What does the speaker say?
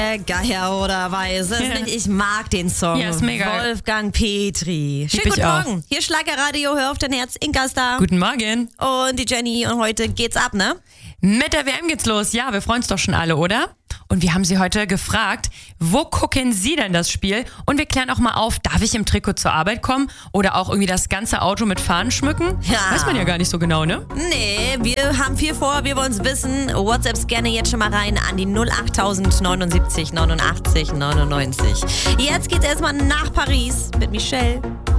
Geier oder Weiß. Ich mag den Song. Ja, ist mega. Wolfgang Petri. Schönen guten Morgen. Hier Schlagerradio, hör auf dein Herz. Inka ist da. Guten Morgen. Und die Jenny. Und heute geht's ab, ne? Mit der WM geht's los. Ja, wir freuen uns doch schon alle, oder? Und wir haben Sie heute gefragt, wo gucken Sie denn das Spiel? Und wir klären auch mal auf, darf ich im Trikot zur Arbeit kommen? Oder auch irgendwie das ganze Auto mit Fahnen schmücken? Ja. Weiß man ja gar nicht so genau, ne? Nee, wir haben viel vor, wir wollen es wissen. WhatsApps gerne jetzt schon mal rein an die 08000 79 89 99. Jetzt geht's erstmal nach Paris mit Michelle.